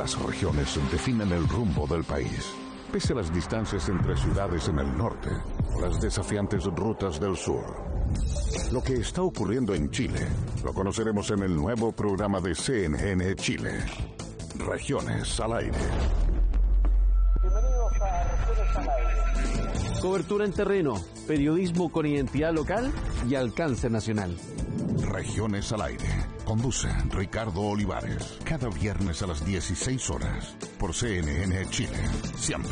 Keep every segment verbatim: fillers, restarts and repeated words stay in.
Las regiones definen el rumbo del país. Pese a las distancias entre ciudades en el norte o las desafiantes rutas del sur. Lo que está ocurriendo en Chile lo conoceremos en el nuevo programa de C N N Chile. Regiones al aire. Bienvenidos a Regiones al aire. Cobertura en terreno, periodismo con identidad local y alcance nacional. Regiones al aire. Conduce Ricardo Olivares. Cada viernes a las dieciséis horas. Por C N N Chile. Siempre.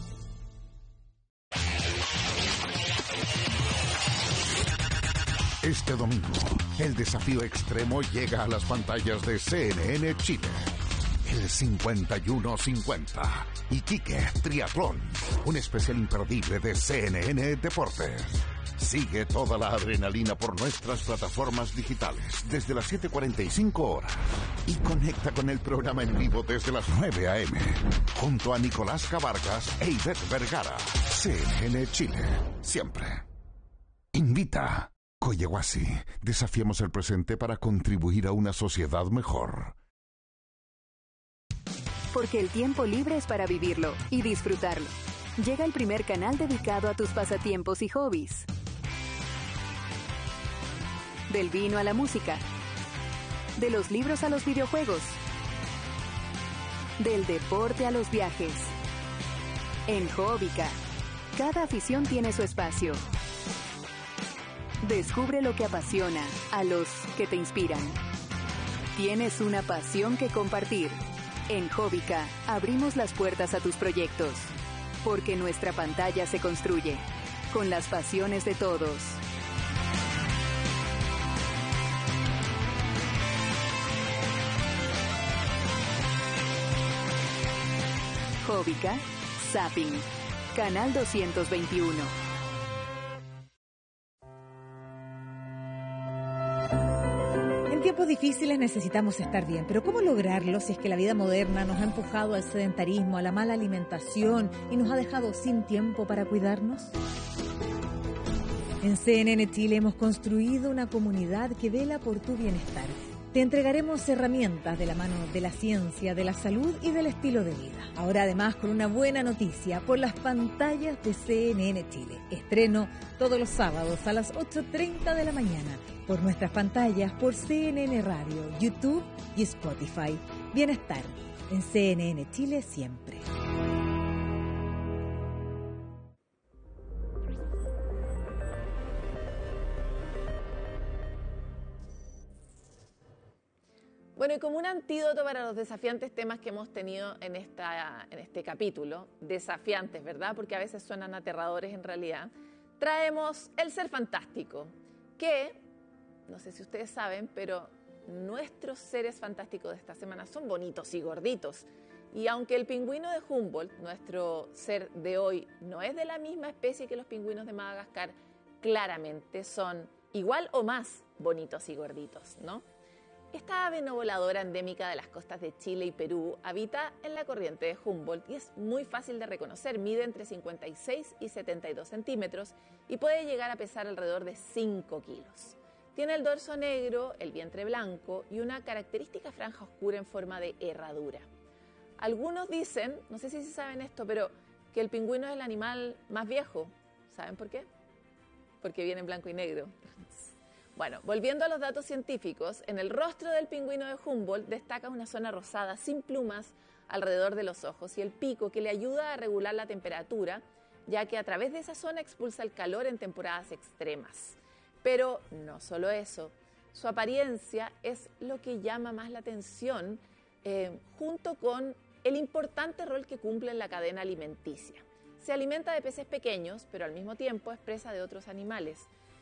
Este domingo, el desafío extremo llega a las pantallas de C N N Chile. El cincuenta y uno cincuenta. Iquique Triatlón. Un especial imperdible de C N N Deportes. Sigue toda la adrenalina por nuestras plataformas digitales desde las siete cuarenta y cinco horas. Y conecta con el programa en vivo desde las nueve a eme. Junto a Nicolás Cabargas e Ivette Vergara. C N N Chile. Siempre. Invita. Coyehuasi. Desafiemos el presente para contribuir a una sociedad mejor. Porque el tiempo libre es para vivirlo y disfrutarlo. Llega el primer canal dedicado a tus pasatiempos y hobbies. Del vino a la música. De los libros a los videojuegos. Del deporte a los viajes. En Hobbica, cada afición tiene su espacio. Descubre lo que apasiona a los que te inspiran. Tienes una pasión que compartir. En Hobbica abrimos las puertas a tus proyectos. Porque nuestra pantalla se construye con las pasiones de todos. Hobbica, Zapping, Canal doscientos veintiuno. En tiempos difíciles necesitamos estar bien, pero ¿cómo lograrlo si es que la vida moderna nos ha empujado al sedentarismo, a la mala alimentación y nos ha dejado sin tiempo para cuidarnos? En C N N Chile hemos construido una comunidad que vela por tu bienestar. Te entregaremos herramientas de la mano de la ciencia, de la salud y del estilo de vida. Ahora además con una buena noticia por las pantallas de C N N Chile. Estreno todos los sábados a las ocho treinta de la mañana por nuestras pantallas por C N N Radio, YouTube y Spotify. Bienestar en C N N Chile siempre. Bueno, y como un antídoto para los desafiantes temas que hemos tenido en, esta, en este capítulo, desafiantes, ¿verdad? Porque a veces suenan aterradores en realidad, traemos el ser fantástico, que, no sé si ustedes saben, pero nuestros seres fantásticos de esta semana son bonitos y gorditos. Y aunque el pingüino de Humboldt, nuestro ser de hoy, no es de la misma especie que los pingüinos de Madagascar, claramente son igual o más bonitos y gorditos, ¿no? Esta ave no voladora endémica de las costas de Chile y Perú habita en la corriente de Humboldt y es muy fácil de reconocer. Mide entre cincuenta y seis y setenta y dos centímetros y puede llegar a pesar alrededor de cinco kilos. Tiene el dorso negro, el vientre blanco y una característica franja oscura en forma de herradura. Algunos dicen, no sé si saben esto, pero que el pingüino es el animal más viejo. ¿Saben por qué? Porque viene en blanco y negro. Bueno, volviendo a los datos científicos, en el rostro del pingüino de Humboldt destaca una zona rosada sin plumas alrededor de los ojos y el pico que le ayuda a regular la temperatura, ya que a través de esa zona expulsa el calor en temporadas extremas. Pero no solo eso, su apariencia es lo que llama más la atención, eh, junto con el importante rol que cumple en la cadena alimenticia. Se alimenta de peces pequeños, pero al mismo tiempo es presa de otros animales.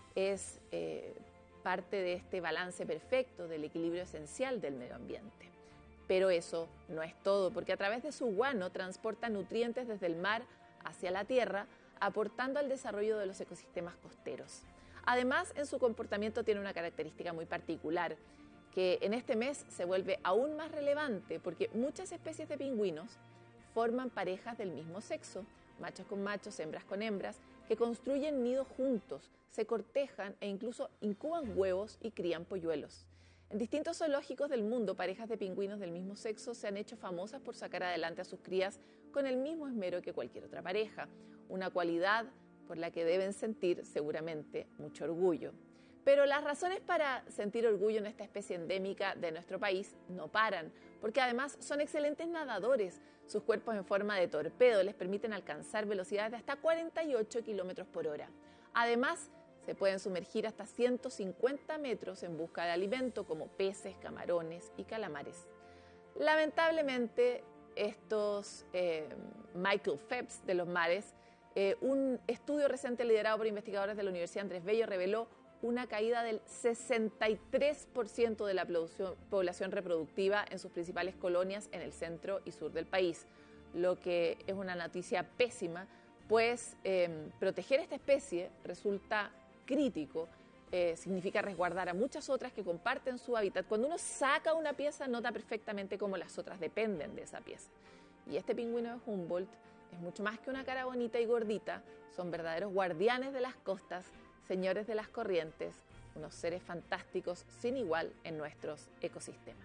Es eh, parte de este balance perfecto del equilibrio esencial del medio ambiente. Pero eso no es todo, porque a través de su guano transporta nutrientes desde el mar hacia la tierra, aportando al desarrollo de los ecosistemas costeros. Además, en su comportamiento tiene una característica muy particular, que en este mes se vuelve aún más relevante, porque muchas especies de pingüinos forman parejas del mismo sexo, machos con machos, hembras con hembras, que construyen nidos juntos, se cortejan e incluso incuban huevos y crían polluelos. En distintos zoológicos del mundo, parejas de pingüinos del mismo sexo se han hecho famosas por sacar adelante a sus crías con el mismo esmero que cualquier otra pareja, una cualidad por la que deben sentir seguramente mucho orgullo. Pero las razones para sentir orgullo en esta especie endémica de nuestro país no paran, porque además son excelentes nadadores. Sus cuerpos en forma de torpedo les permiten alcanzar velocidades de hasta cuarenta y ocho kilómetros por hora. Además, se pueden sumergir hasta ciento cincuenta metros en busca de alimento, como peces, camarones y calamares. Lamentablemente, estos eh, Michael Phelps de los mares, eh, un estudio reciente liderado por investigadores de la Universidad Andrés Bello reveló una caída del sesenta y tres por ciento de la población reproductiva en sus principales colonias en el centro y sur del país, lo que es una noticia pésima, pues eh, proteger esta especie resulta crítico, eh, significa resguardar a muchas otras que comparten su hábitat. Cuando uno saca una pieza, nota perfectamente cómo las otras dependen de esa pieza. Y este pingüino de Humboldt es mucho más que una cara bonita y gordita, son verdaderos guardianes de las costas, señores de las corrientes, unos seres fantásticos sin igual en nuestros ecosistemas.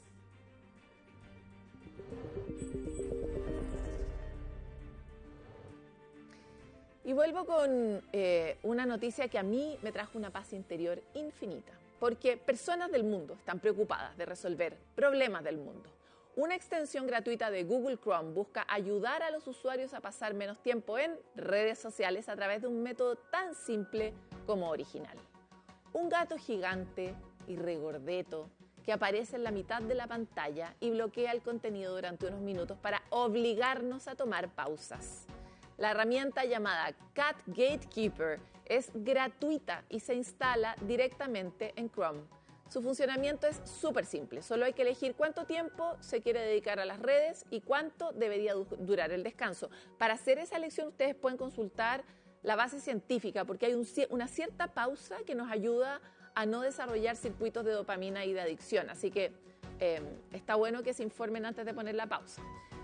Y vuelvo con eh, una noticia que a mí me trajo una paz interior infinita, porque personas del mundo están preocupadas de resolver problemas del mundo. Una extensión gratuita de Google Chrome busca ayudar a los usuarios a pasar menos tiempo en redes sociales a través de un método tan simple como original. Un gato gigante y regordeto que aparece en la mitad de la pantalla y bloquea el contenido durante unos minutos para obligarnos a tomar pausas. La herramienta llamada Cat Gatekeeper es gratuita y se instala directamente en Chrome. Su funcionamiento es súper simple, solo hay que elegir cuánto tiempo se quiere dedicar a las redes y cuánto debería durar el descanso. Para hacer esa elección ustedes pueden consultar la base científica porque hay un, una cierta pausa que nos ayuda a no desarrollar circuitos de dopamina y de adicción, así que eh, está bueno que se informen antes de poner la pausa.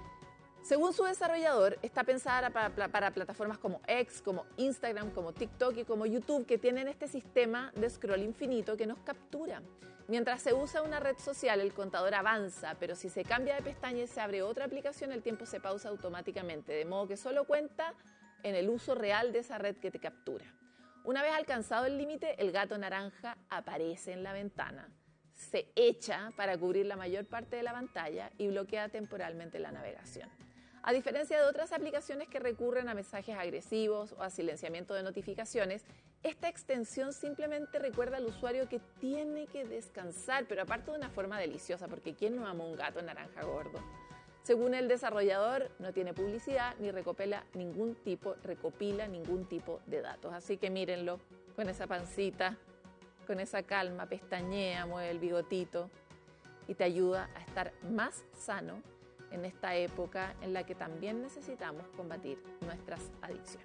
Según su desarrollador, está pensada para, para, para plataformas como X, como Instagram, como TikTok y como YouTube, que tienen este sistema de scroll infinito que nos captura. Mientras se usa una red social, el contador avanza, pero si se cambia de pestaña y se abre otra aplicación, el tiempo se pausa automáticamente, de modo que solo cuenta en el uso real de esa red que te captura. Una vez alcanzado el límite, el gato naranja aparece en la ventana, se echa para cubrir la mayor parte de la pantalla y bloquea temporalmente la navegación. A diferencia de otras aplicaciones que recurren a mensajes agresivos o a silenciamiento de notificaciones, esta extensión simplemente recuerda al usuario que tiene que descansar, pero aparte de una forma deliciosa, porque ¿quién no ama un gato naranja gordo? Según el desarrollador, no tiene publicidad ni recopila ningún tipo, recopila ningún tipo de datos. Así que mírenlo con esa pancita, con esa calma, pestañea, mueve el bigotito y te ayuda a estar más sano en esta época en la que también necesitamos combatir nuestras adicciones.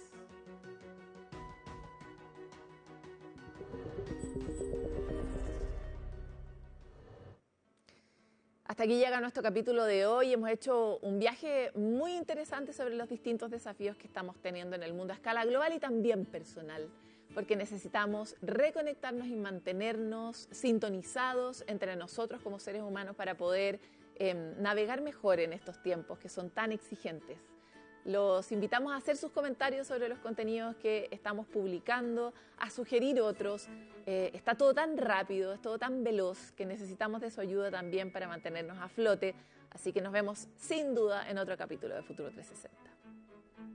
Hasta aquí llega nuestro capítulo de hoy. Hemos hecho un viaje muy interesante sobre los distintos desafíos que estamos teniendo en el mundo a escala global y también personal, porque necesitamos reconectarnos y mantenernos sintonizados entre nosotros como seres humanos para poder Eh, navegar mejor en estos tiempos que son tan exigentes. Los invitamos a hacer sus comentarios sobre los contenidos que estamos publicando, a sugerir otros. Eh, está todo tan rápido, es todo tan veloz que necesitamos de su ayuda también para mantenernos a flote. Así que nos vemos sin duda en otro capítulo de Futuro trescientos sesenta.